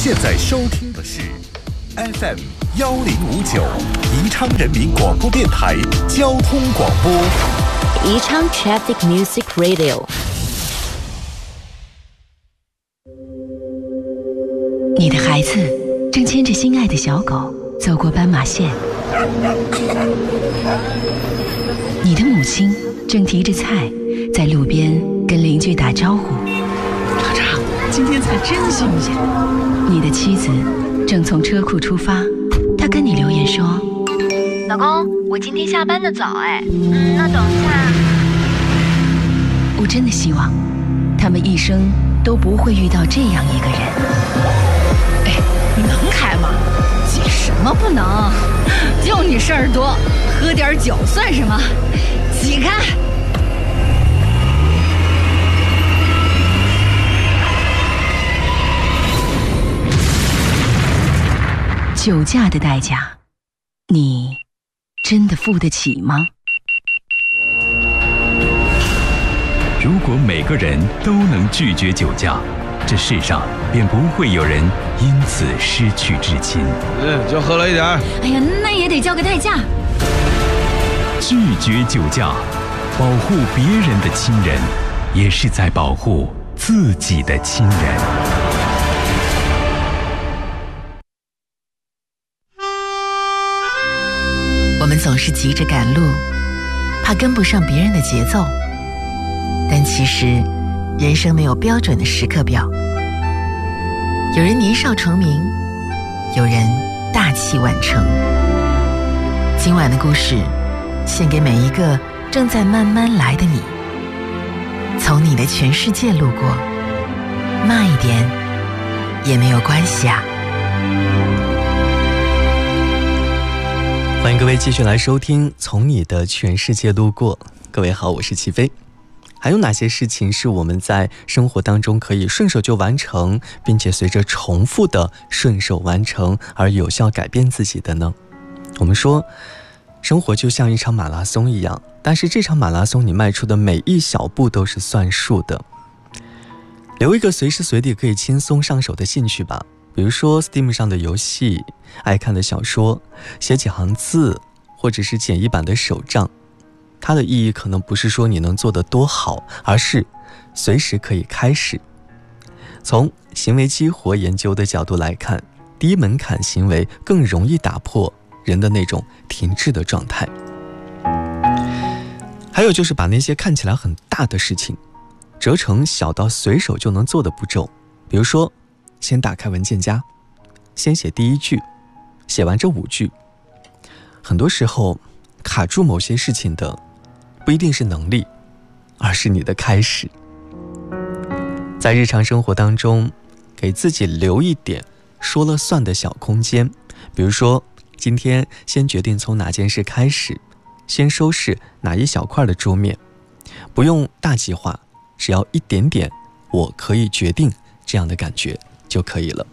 现在收听的是 FM 1059宜昌人民广播电台交通广播， 宜昌 Traffic Music Radio。 你的孩子正牵着心爱的小狗走过斑马线，你的母亲正提着菜在路边跟邻居打招呼。 查查，今天菜真新鲜。 你的妻子正从车库出发，她跟你留言说： 老公，我今天下班的早那等一下。 我真的希望他们一生都不会遇到这样一个人。 你能开吗？急什么不能？就你事儿多，喝点酒算什么？挤开！ 酒驾的代价，你真的付得起吗？ 如果每个人都能拒绝酒驾，这世上便不会有人因此失去至亲。 就喝了一点。 哎呀，那也得交个代价。 拒绝酒驾，保护别人的亲人，也是在保护自己的亲人。 我们总是急着赶路，怕跟不上别人的节奏，但其实人生没有标准的时刻表。有人年少成名，有人大器晚成。今晚的故事献给每一个正在慢慢来的你，从你的全世界路过，慢一点也没有关系啊。 欢迎各位继续来收听《从你的全世界路过》。各位好，我是齐飞。还有哪些事情是我们在生活当中可以顺手就完成，并且随着重复的顺手完成而有效改变自己的呢？我们说生活就像一场马拉松一样，但是这场马拉松你迈出的每一小步都是算数的。留一个随时随地可以轻松上手的兴趣吧，比如说 Steam 上的游戏，爱看的小说，写几行字，或者是简易版的手账。它的意义可能不是说你能做得多好，而是随时可以开始。从行为激活研究的角度来看，低门槛行为更容易打破人的那种停滞的状态。还有就是把那些看起来很大的事情折成小到随手就能做的步骤，比如说先打开文件夹，先写第一句，写完这5句。很多时候卡住某些事情的不一定是能力，而是你的开始。在日常生活当中，给自己留一点说了算的小空间，比如说今天先决定从哪件事开始，先收拾哪一小块的桌面，不用大计划，只要一点点我可以决定这样的感觉就可以了。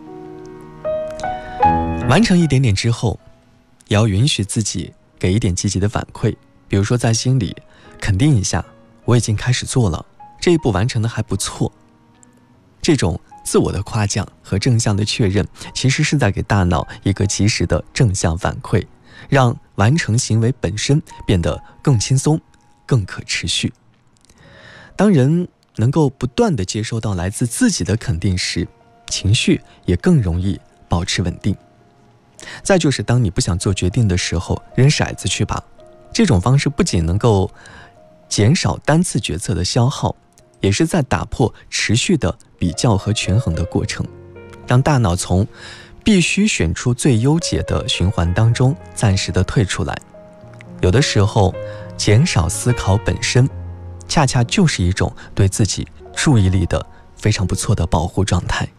完成一点点之后，也要允许自己给一点积极的反馈，比如说在心里肯定一下，我已经开始做了，这一步完成的还不错。这种自我的夸奖和正向的确认，其实是在给大脑一个及时的正向反馈，让完成行为本身变得更轻松、更可持续。当人能够不断地接收到来自自己的肯定时，情绪也更容易保持稳定。再就是当你不想做决定的时候，扔骰子去吧。这种方式不仅能够减少单次决策的消耗，也是在打破持续的比较和权衡的过程，让大脑从必须选出最优解的循环当中暂时的退出来。有的时候减少思考本身恰恰就是一种对自己注意力的非常不错的保护状态。